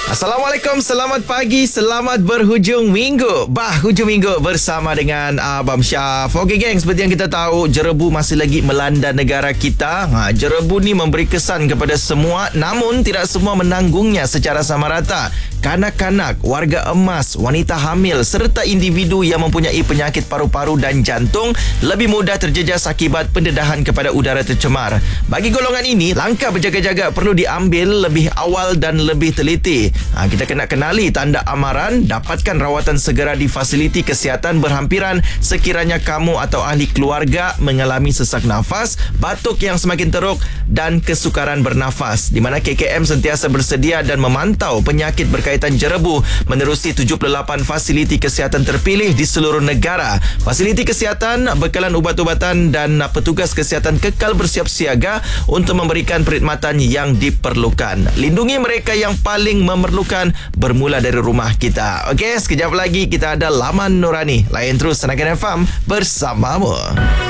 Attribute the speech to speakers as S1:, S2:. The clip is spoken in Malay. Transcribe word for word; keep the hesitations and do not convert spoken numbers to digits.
S1: Assalamualaikum, selamat pagi, selamat berhujung minggu. Bah, hujung minggu bersama dengan Abang Syaf. Okey geng, seperti yang kita tahu, jerebu masih lagi melanda negara kita. Ha, jerebu ni memberi kesan kepada semua, namun tidak semua menanggungnya secara sama rata. Kanak-kanak, warga emas, wanita hamil serta individu yang mempunyai penyakit paru-paru dan jantung lebih mudah terjejas akibat pendedahan kepada udara tercemar. Bagi golongan ini, langkah berjaga-jaga perlu diambil lebih awal dan lebih teliti. Ha, kita kena kenali tanda amaran, dapatkan rawatan segera di fasiliti kesihatan berhampiran sekiranya kamu atau ahli keluarga mengalami sesak nafas, batuk yang semakin teruk dan kesukaran bernafas, di mana K K M sentiasa bersedia dan memantau penyakit berkaitan jerebu menerusi tujuh puluh lapan fasiliti kesihatan terpilih di seluruh negara. Fasiliti kesihatan, bekalan ubat-ubatan dan petugas kesihatan kekal bersiap siaga untuk memberikan perkhidmatan yang diperlukan. Lindungi mereka yang paling memerlukan bermula dari rumah kita. Okey, sekejap lagi kita ada Laman Nurani. Layan terus Senakan F M bersamamu.